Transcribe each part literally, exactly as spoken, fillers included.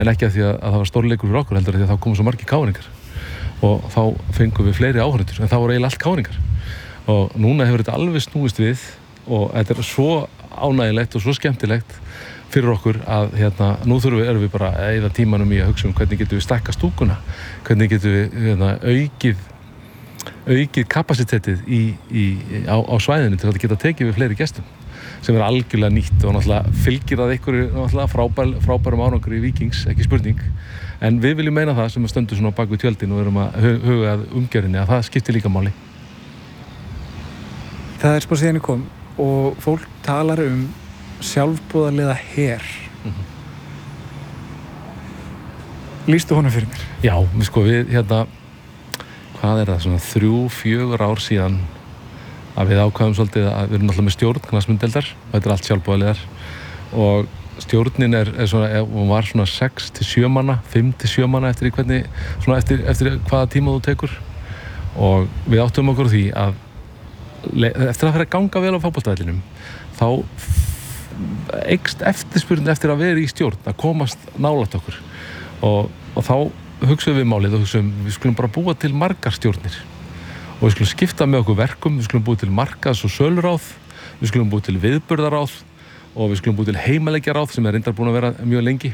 en ekki að því að, að það var stórleikur fyrir okkur heldur að því að þá komu svo margir káringar og þá fengum við fleiri áhorfendur en það voru eiginlega allt káringar og núna hefur þetta alveg snúist við og þetta er svo ánægilegt og svo skemmtilegt fyrir okkur að hérna, nú þurfum við, erum við bara að eyða tímanum í að hugsa um hvernig getum við stækka stúkuna, hvernig getum við hérna, aukið, aukið kapasitetið í, í, á, á svæðinu til að geta tekið við fleiri gestum sem er algjörlega nýtt og náttúrulega fylgir að einhverju náttúrulega frábær, frábærum árangur í Víkings, ekki spurning. En við viljum meina það sem stöndum svona bak við tjöldin og erum að huga að umgjörðinni að það skiptir líka máli. Það er spáð síðan kom og fólk talar um sjálfboðaliða her. Mm-hmm. Lýstu honum fyrir mér? Já, við sko við hérna, hvað er það, svona þrjú, fjögur ár síðan að við ákvæðum svolítið að við erum náttúrulega með stjórn knattspyrnudeildar og þetta er allt sjálfboðaliðar og stjórnin er, er svona, hún var svona sex til sjö manna, fimm til sjö manna eftir í hvernig, svona eftir, eftir hvaða tíma þú tekur og við áttum okkur því að eftir að fyrir að ganga vel á fótboltavellinum þá eykst eftirspurn eftir að vera í stjórn, að komast nálægt okkur og, og þá hugsaum við málið og hugsaum við skulum bara búa til margar stjórnir og við skulum skipta með okkur verkum, við skulum búið til markaðs- og söluráð, við skulum búið til viðburðaráð og við skulum búið til heimaleikjaráð sem er reyndar búin að vera mjög lengi.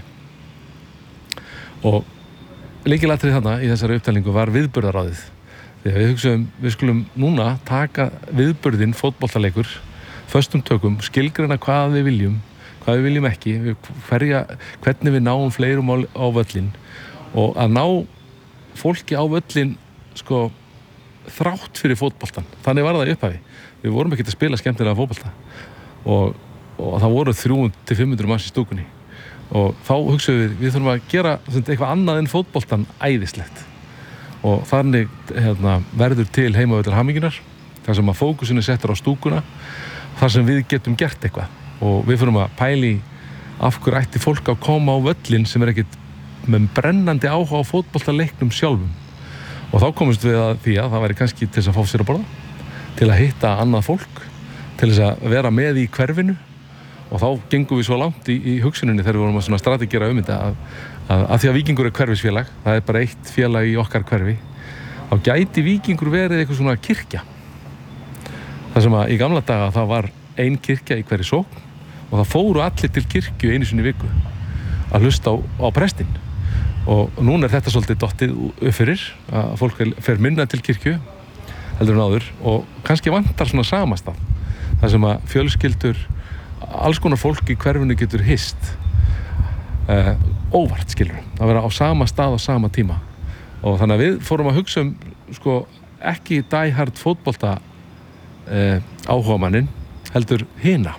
Og lykilatriði þarna í þessari upptalningu var viðburðaráðið. Þegar við hugsaum, við skulum núna taka viðburðinn fótboltaleikur, föstum tökum, skilgreina hvað við viljum, hvað við viljum ekki, hverja, hvernig við náum fleirum á, á völlin og að ná fólki á völlin sko þrátt fyrir fótboltan. Þannig var það í upphafi. Við vorum ekki að spila skemmtilega fótbolta og, og það voru þrjú hundruð til fimm hundruð manns í stúkunni og þá hugsaðum við, við þurfum að gera eitthvað annað en fótboltan æðislegt og þannig hérna, verður til heimavöllar hamingjunar þar sem að fókusinu settur á stúkuna þar sem við getum gert eitthvað og við þurfum að pæli af hverju ætti fólk að koma á völlin sem er ekkert með brennandi áhuga á fótboltaleiknum sjálfum. Og þá komumst við að því að það væri kannski til þess að fá sér að borða, til að hitta annað fólk, til þess að vera með í hverfinu og þá gengum við svo langt í, í hugsuninni þegar við vorum að svona strategera um þetta að, að, að því að Víkingur er hverfisfélag, það er bara eitt félag í okkar hverfi, þá gæti Víkingur verið eitthvað svona kirkja. Það sem að í gamla daga það var ein kirkja í hverri sókn og það fóru allir til kirkju einu sinni í viku að hlusta á, á prestinn. Og núna er þetta svolítið dottið upp fyrir að fólk fer minna til kirkju heldur en áður og kannski vantar svona samastað þar sem að fjölskyldur alls konar fólk í hverfinu getur hist uh, óvart skilur að vera á sama stað á sama tíma og þannig að við fórum að hugsa um sko ekki die hard fótbolta uh, áhugamannin heldur hina.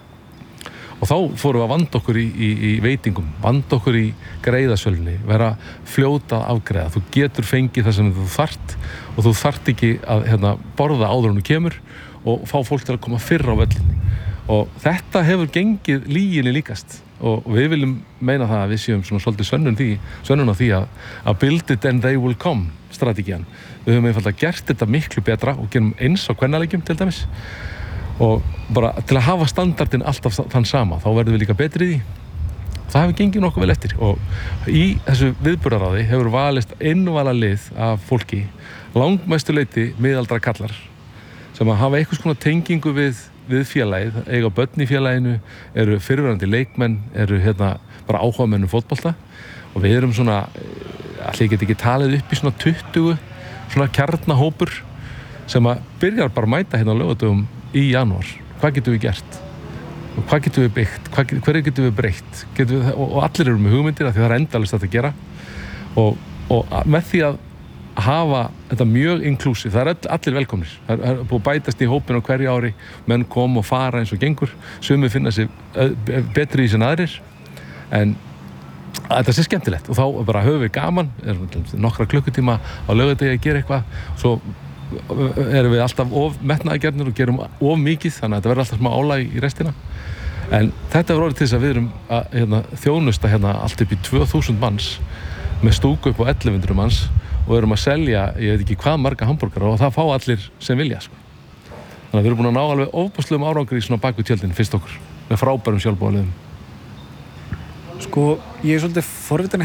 Og þá fórum við að vanda okkur í, í, í veitingum, vanda okkur í greiðasölunni, vera fljóta að afgreiða. Þú getur fengið það sem þú þarft og þú þarft ekki að hérna, borða áður en þú kemur og fá fólk til að koma fyrr á völlinni. Og þetta hefur gengið lyginni líkast og við viljum meina það að við séum svona svolítið sönnun, því, sönnun á því að, að build it and they will come strategían. Við höfum einfaldlega gert þetta miklu betra og gerum eins á kvennaleikjum til dæmis. Og bara til að hafa standardin alltaf þann sama, þá verðum við líka betri í því. Það hefur gengið nokkuð vel eftir og í þessu viðburðaráði hefur valist einvala lið af fólki, langmestu leyti miðaldra kallar, sem að hafa einhvers konar tengingu við, við félagið, eiga börn í félaginu, eru fyrrverandi leikmenn, eru hérna bara áhugamenn um fótbolta og við erum svona, allir get ekki talið upp í svona tuttugu, svona kjarnahópur sem að byrjar bara að mæta hérna á laugardögum í janúar. Hvað getum við gert? Og hvað getum við byggt? Hvað, hverju getum við breytt? Getum við, og, og allir eru með hugmyndir af því það er endalaust þetta að gera. Og, og með því að hafa þetta mjög inclusive, það er allir velkomnir. Það er búið að bætast í hópin á hverju ári, menn kom og fara eins og gengur, sumir finna sig betri í sem aðrir, en þetta sé skemmtilegt og þá bara höfum við gaman, nokkra klukkutíma á laugardegi að gera eitthvað, svo erum við alltaf of metnaðargjarnir og gerum of mikið, þannig að þetta verður alltaf smá álag í restina. En þetta er orðið til þess að við erum að hérna, þjónusta hérna allt upp í tvö þúsund manns með stúku upp á ellefu hundruð manns og við erum að selja, ég veit ekki hvað marga hambúrgara og það fá allir sem vilja. Sko. Þannig að við erum búin að ná alveg ofboðslegum árangri í svona bak við tjöldin fyrst okkur með frábærum sjálfboðaliðum. Sko, ég er svolítið forvitin